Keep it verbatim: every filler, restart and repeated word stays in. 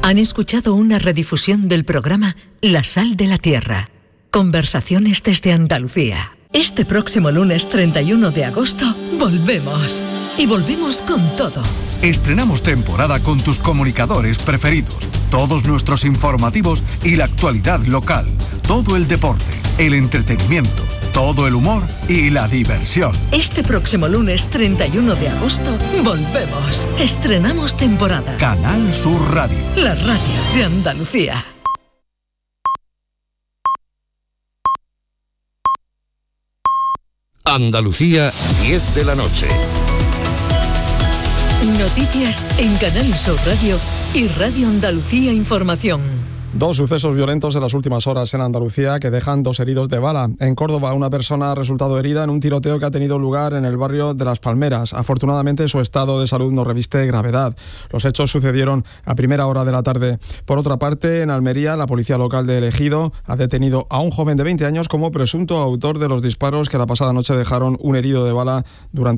Han escuchado una redifusión del programa La Sal de la Tierra. Conversaciones desde Andalucía. Este próximo lunes treinta y uno de agosto volvemos. Y volvemos con todo. Estrenamos temporada con tus comunicadores preferidos, todos nuestros informativos y la actualidad local, todo el deporte, el entretenimiento, todo el humor y la diversión. Este próximo lunes treinta y uno de agosto volvemos. Estrenamos temporada. Canal Sur Radio. La radio de Andalucía. Andalucía, diez de la noche. Noticias en Canal Sur Radio y Radio Andalucía Información. Dos sucesos violentos en las últimas horas en Andalucía que dejan dos heridos de bala. En Córdoba, una persona ha resultado herida en un tiroteo que ha tenido lugar en el barrio de Las Palmeras. Afortunadamente, su estado de salud no reviste gravedad. Los hechos sucedieron a primera hora de la tarde. Por otra parte, en Almería, la policía local de El Ejido ha detenido a un joven de veinte años como presunto autor de los disparos que la pasada noche dejaron un herido de bala durante